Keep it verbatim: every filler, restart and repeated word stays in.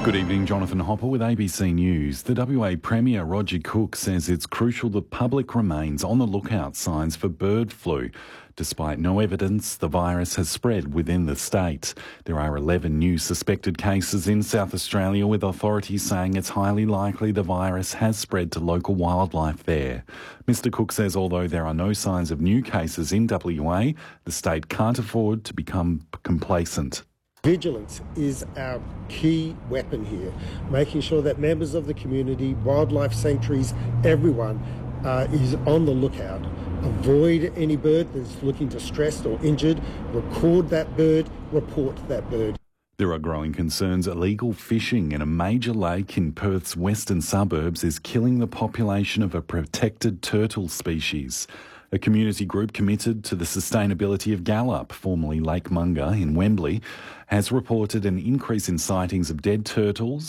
Good evening, Jonathan Hopper with A B C News. The W A Premier Roger Cook says it's crucial the public remains on the lookout signs for bird flu. Despite no evidence, the virus has spread within the state. There are eleven new suspected cases in South Australia, with authorities saying it's highly likely the virus has spread to local wildlife there. Mister Cook says although there are no signs of new cases in W A, the state can't afford to become complacent. Vigilance is our key weapon here, making sure that members of the community, wildlife sanctuaries, everyone uh, is on the lookout. Avoid any bird that's looking distressed or injured. Record that bird, report that bird. There are growing concerns illegal fishing in a major lake in Perth's western suburbs is killing the population of a protected turtle species. A community group committed to the sustainability of Gallup, formerly Lake Munga in Wembley, has reported an increase in sightings of dead turtles,